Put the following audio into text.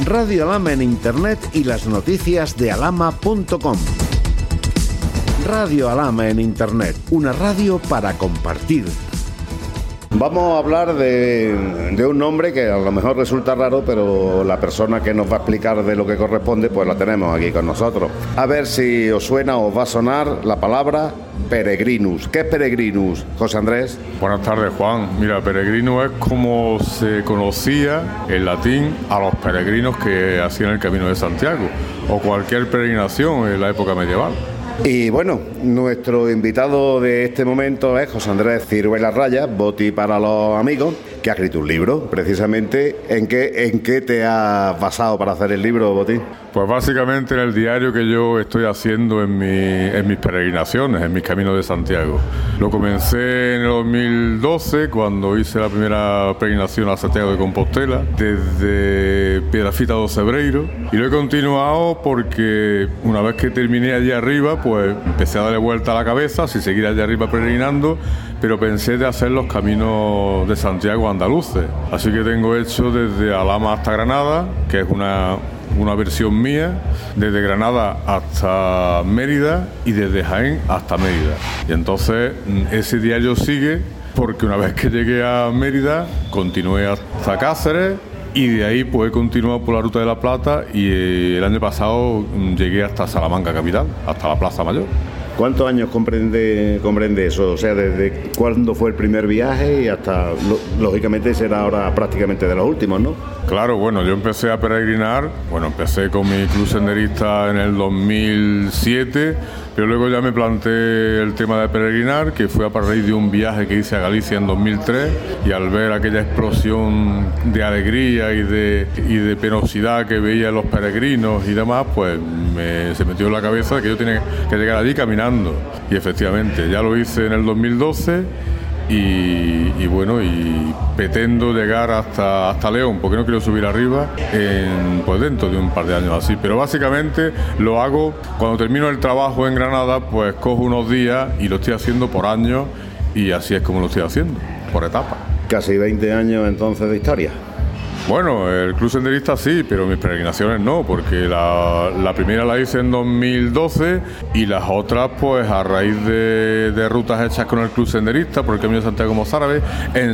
Radio Alhama en Internet y las noticias de alhama.com. Radio Alhama en Internet, una radio para compartir. Vamos a hablar de un nombre que a lo mejor resulta raro, pero la persona que nos va a explicar de lo que corresponde, pues la tenemos aquí con nosotros. A ver si os suena o os va a sonar la palabra peregrinus. ¿Qué es peregrinus, José Andrés? Buenas tardes, Juan. Mira, peregrino es como se conocía en latín a los peregrinos que hacían el Camino de Santiago o cualquier peregrinación en la época medieval. Y bueno, nuestro invitado de este momento es José Andrés Ciruela Raya, Boti para los amigos, que ha escrito un libro, precisamente. ¿En qué te has basado para hacer el libro, Boti? Pues básicamente en el diario que yo estoy haciendo en mis peregrinaciones, en mis caminos de Santiago. Lo comencé en el 2012, cuando hice la primera peregrinación a Santiago de Compostela, desde Piedrafita do Cebreiro, y lo he continuado porque una vez que terminé allí arriba, pues empecé a darle vuelta a la cabeza, si seguir allá arriba peregrinando, pero pensé de hacer los caminos de Santiago andaluces. Así que tengo hecho desde Alhama hasta Granada, que es una versión mía, desde Granada hasta Mérida y desde Jaén hasta Mérida. Y entonces ese diario sigue, porque una vez que llegué a Mérida, continué hasta Cáceres, y de ahí pues he continuado por la Ruta de la Plata y el año pasado llegué hasta Salamanca capital, hasta la Plaza Mayor. ¿Cuántos años comprende eso? O sea, ¿desde cuándo fue el primer viaje y hasta, lógicamente, será ahora prácticamente de los últimos, ¿no? Claro, bueno, yo empecé a peregrinar, empecé con mi club senderista en el 2007, pero luego ya me planteé el tema de peregrinar, que fue a raíz de un viaje que hice a Galicia en 2003, y al ver aquella explosión de alegría y de penosidad que veía en los peregrinos y demás, pues se metió en la cabeza que yo tenía que llegar allí caminando. Y efectivamente, ya lo hice en el 2012 y pretendo llegar hasta León, porque no quiero subir arriba pues dentro de un par de años así. Pero básicamente lo hago cuando termino el trabajo en Granada, pues cojo unos días y lo estoy haciendo por años, y así es como lo estoy haciendo, por etapas. Casi 20 años entonces de historia. Bueno, el club senderista sí, pero mis peregrinaciones no, porque la primera la hice en 2012 y las otras pues a raíz de rutas hechas con el club senderista por el Camino de Santiago Mozárabe en